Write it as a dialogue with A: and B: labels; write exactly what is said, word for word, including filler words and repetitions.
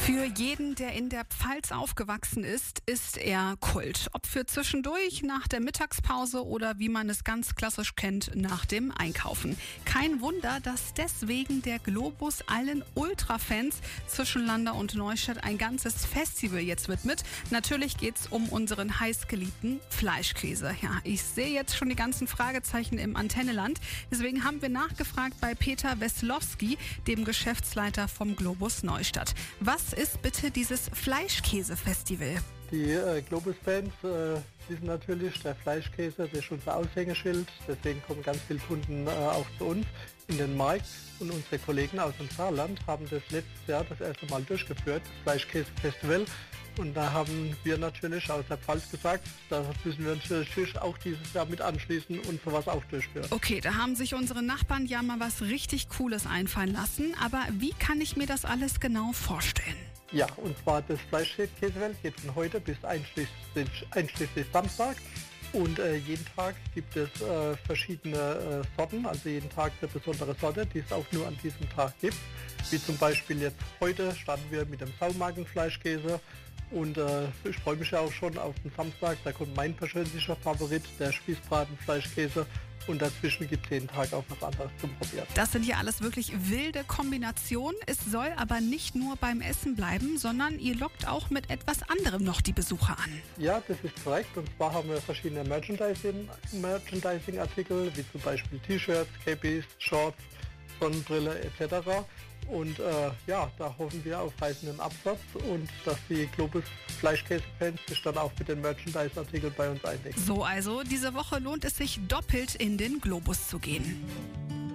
A: Für jeden, der in der Pfalz aufgewachsen ist, ist er Kult. Ob für zwischendurch, nach der Mittagspause oder wie man es ganz klassisch kennt, nach dem Einkaufen. Kein Wunder, dass deswegen der Globus allen Ultrafans zwischen Landau und Neustadt ein ganzes Festival jetzt widmet. Natürlich geht's um unseren heißgeliebten Fleischkäse. Ja, ich sehe jetzt schon die ganzen Fragezeichen im Antenneland. Deswegen haben wir nachgefragt bei Peter Weslowski, dem Geschäftsleiter vom Globus Neustadt. Was ist bitte dieses Fleischkäse-Festival?
B: Die äh, Globus-Fans äh, wissen natürlich, der Fleischkäse, das ist unser Aushängeschild. Deswegen kommen ganz viele Kunden äh, auch zu uns in den Markt. Und unsere Kollegen aus dem Saarland haben das letztes Jahr das erste Mal durchgeführt, das Fleischkäse-Festival. Und da haben wir natürlich aus der Pfalz gesagt, da müssen wir uns natürlich auch dieses Jahr mit anschließen und sowas auch durchführen.
A: Okay, da haben sich unsere Nachbarn ja mal was richtig Cooles einfallen lassen. Aber wie kann ich mir das alles genau vorstellen?
B: Ja, und zwar das Fleischkäsefest geht von heute bis einschließlich, einschließlich Samstag. Und äh, jeden Tag gibt es äh, verschiedene äh, Sorten, also jeden Tag eine besondere Sorte, die es auch nur an diesem Tag gibt. Wie zum Beispiel jetzt heute starten wir mit dem Saumagenfleischkäse. Und äh, ich freue mich ja auch schon auf den Samstag, da kommt mein persönlicher Favorit, der Spießbratenfleischkäse. Und dazwischen gibt es jeden Tag auch was anderes zum Probieren.
A: Das sind ja alles wirklich wilde Kombinationen. Es soll aber nicht nur beim Essen bleiben, sondern ihr lockt auch mit etwas anderem noch die Besucher an.
B: Ja, das ist korrekt. Und zwar haben wir verschiedene Merchandising, Merchandising-Artikel, wie zum Beispiel T-Shirts, Cappies, Shorts, Sonnenbrille et cetera. Und äh, ja, da hoffen wir auf reißenden Absatz und dass die Globus Fleischkäse-Fans sich dann auch mit den Merchandise-Artikeln bei uns eindecken.
A: So, also diese Woche lohnt es sich doppelt in den Globus zu gehen.